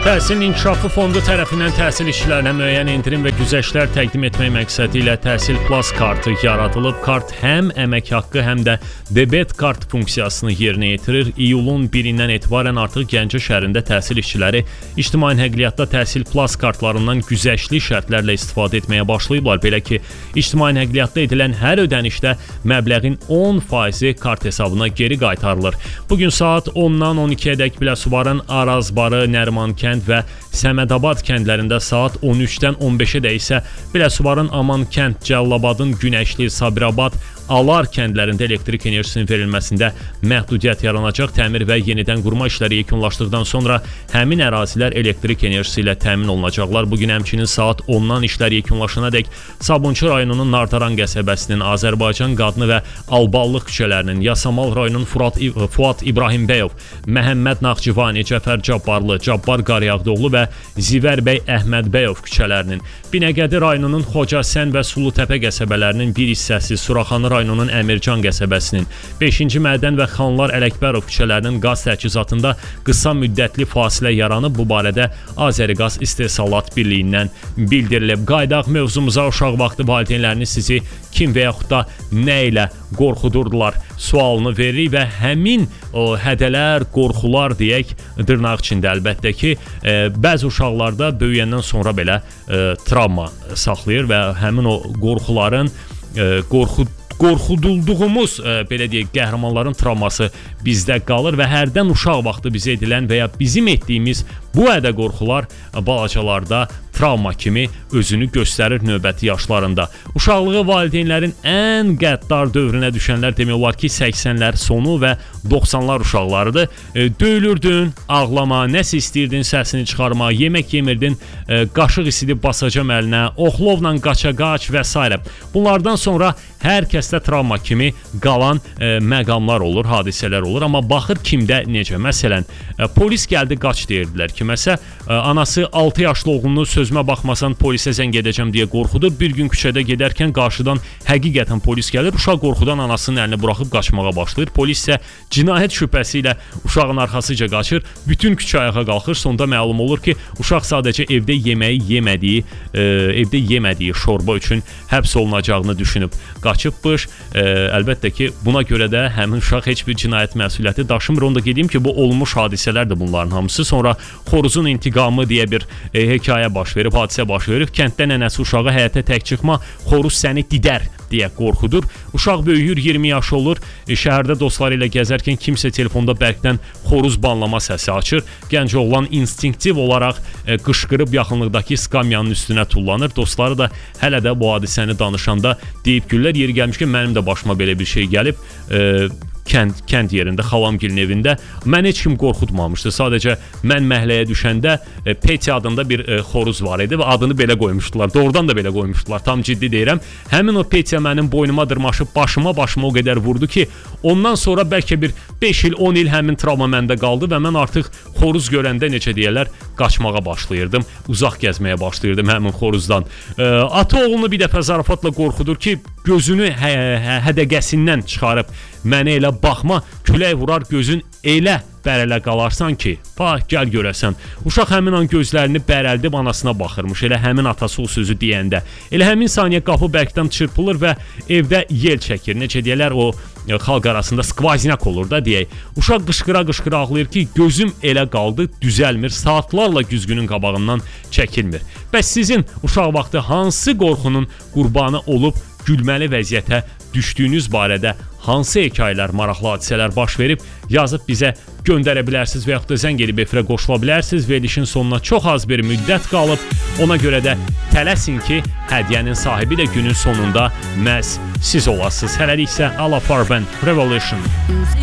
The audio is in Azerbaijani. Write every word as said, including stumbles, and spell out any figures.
Təhsil İnkişafı Fondu tərəfindən təhsil işçilərinə müəyyən endirim və güzəştlər təqdim etmək məqsədi ilə Təhsil Plus kartı yaradılıb. Kart həm əmək haqqı, həm də debet kart funksiyasını yerinə yetirir. İyulun birindən etibarən artıq Gəncə şəhərində təhsil işçiləri ictimai nəqliyyatda Təhsil Plus kartlarından güzəştli şərtlərlə istifadə etməyə başlayıblar. Belə ki, ictimai nəqliyyatda edilən hər ödənişdə məbləğin on faizi kart hesabına geri qaytarılır. Bugün saat ondan on ikiyədək Biləsuvarın Arazbarı, Nərimankənd və Səmədabad kəndlərində saat on üçdən on beşədək isə Biləsuvarın Amankənd, Cəllabadın Günəşli, Sabirabad, Alar kəndlərində elektrik enerjisinin verilməsində məhdudiyyət yaranacaq. Təmir və yenidən qurma işləri yekunlaşdıqdan sonra həmin ərazilər elektrik enerjisi ilə təmin olunacaqlar. Bugün həmçinin saat ondan işlər yekunlaşanadək Sabunçu rayonunun Nartaran qəsəbəsinin, Azərbaycan Qadını və Alballıq küçələrinin, Yasamal rayonunun Furat, Fuad İbrahimbəyov, Məhəmməd Naxçıvani, Cəfər Cabbarlı, Cabbar Qaryağdıoğlu və Zivər bəy Əhmədbəyov küçələrinin, Binəqədi rayonunun Xocasən və Sulutəpə qəsəbələrinin bir hissəsi, Suraxanı rayonunun Əmircan qəsəbəsinin, beşinci Mədən və Xanlar Ələkbərov küçələrinin qaz təchizatında qısa müddətli fasilə yaranıb. Bu barədə Azəriqaz İstehsalat Birliyindən bildirilib. Qaydaq mövzumuza. Uşaq vaxtı valideynləriniz sizi kim və yaxud da nə ilə qorxudurdular sualını veririk və həmin o hədələr, qorxular deyək, dırnaq içində əlbəttə ki, e, bəzi uşaqlarda böyüyəndən sonra belə e, travma saxlayır və həmin o qorxuların e, qorxu qorxudulduğumuz, e, belə deyək, qəhrəmanların travması bizdə qalır və hərdən uşaq vaxtı bizə edilən və ya bizim etdiyimiz bu ədə qorxular balacalarda travma kimi özünü göstərir növbəti yaşlarında. Uşaqlığı valideynlərin ən qəddar dövrünə düşənlər demək olar ki, səksənlər sonu və doxsanlar uşaqlarıdır. E, döyülürdün, ağlama, nəsə istəyirdin, səsini çıxarma, yemək yemirdin, e, qaşıq isidib basacam əlinə, oxlovla qaça-qaç və s. Bunlardan sonra hər kəsdə travma kimi qalan e, məqamlar olur, hadisələr olur, amma baxır kimdə necə. Məsələn, e, polis gəldi, qaç deyirdilər kiməsə, e, anası altı yaşlı oğlunu sözümə baxmasan polisə zəng edəcəm deyə qorxudur. Bir gün küçədə gedərkən qarşıdan həqiqətən polis gəlir, uşaq qorxudan anasının əlini buraxıb qaçmağa başlayır. Polis isə cinayət şübhəsi ilə uşağın arxasıca qaçır, bütün küçə ayağa qalxır. Sonda məlum olur ki, uşaq sadəcə evdə yeməyi yemədiyi, e, evdə yemədiyi şorba üçün həbs olunacağını düşünüb qaçıbmış. E, əlbəttə ki, buna görə də həmin uşaq heç bir cinayət məsuliyyəti daşımır. Onu da qeydiyim ki, bu olmuş hadisələrdir bunların hamısı. Sonra Xoruzun intiqamı deyə bir e, hekayə baş verib, hadisə baş verib. Kənddə nənəsi uşağı həyətə tək çıxma, xoruz səni didər deyə qorxudur. Uşaq böyüyür, iyirmi yaşı olur. E, şəhərdə dostları ilə gəzərkən kimsə telefonda bərkdən xoruz banlama səsi açır. Gənc oğlan instinktiv olaraq e, qışqırıb yaxınlıqdakı skamyanın üstünə tullanır. Dostları da hələ də bu hadisəni danışanda deyib güllər. Yeri gəlmiş ki, mənim də başıma belə bir şey gəlib. E, Kənd, kənd yerində, xalamgilin evində. Mən heç kim qorxutmamışdı. Sadəcə mən məhləyə düşəndə e, Peti adında bir e, xoruz var idi və adını belə qoymuşdular. Doğrudan da belə qoymuşdular. Tam ciddi deyirəm. Həmin o Peti mənim boynuma dırmaşıb başıma başıma o qədər vurdu ki, ondan sonra bəlkə bir beş il, on il həmin travma məndə qaldı və mən artıq xoruz görəndə necə deyirlər, qaçmağa başlayırdım. Uzaq gəzməyə başlayırdım həmin xoruzdan. E, ata oğlunu bir dəfə zarafatla qorxudur ki, gözünü hə hə hədəqəsindən çıxarıb mənə elə baxma, külək vurar gözün elə bərələ qalarsan ki, bax, gəl görəsən. Uşaq həmin an gözlərini bərəldib anasına baxırmış, elə həmin atası o sözü deyəndə. Elə həmin saniyə qapı bərkdən çırpılır və evdə yel çəkir. Necə deyərlər, o e, xalq arasında skvazinak olur da deyək. Uşaq qışqıra-qışqıra ağlayır ki, gözüm elə qaldı, düzəlmir, saatlarla güzgünün qabağından çəkilmir. Bəs sizin uşaq vaxtı hansı qorxunun qurbanı olub gülməli vəziyyətə düşdüyünüz barədə hansı hekayələr, maraqlı hadisələr baş verib, yazıb bizə göndərə bilərsiniz və yaxud da zəng edib efirə qoşula bilərsiniz. Verilişin sonuna çox az bir müddət qalıb, ona görə də tələsin ki, hədiyyənin sahibi də günün sonunda məhz siz olasınız. Hələlik isə Ala Farben Revolution.